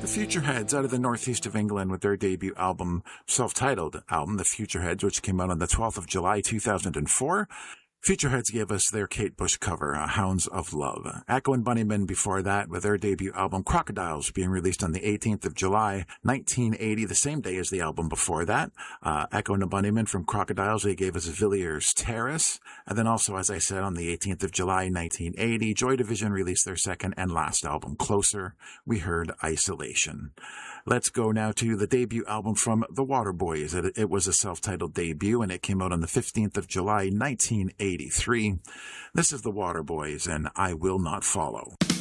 The Futureheads out of the northeast of England with their debut album, self-titled album, The Futureheads, which came out on the 12th of July, 2004. Futureheads gave us their Kate Bush cover, Hounds of Love. Echo and Bunnymen before that with their debut album Crocodiles, being released on the 18th of July, 1980, the same day as the album before that. Echo and the Bunnymen from Crocodiles, they gave us Villiers Terrace. And then also, as I said, on the 18th of July, 1980, Joy Division released their second and last album, Closer. We heard Isolation. Let's go now to the debut album from the Waterboys. It was a self-titled debut, and it came out on the 15th of July, 1983. This is the Waterboys, and I Will Not Follow.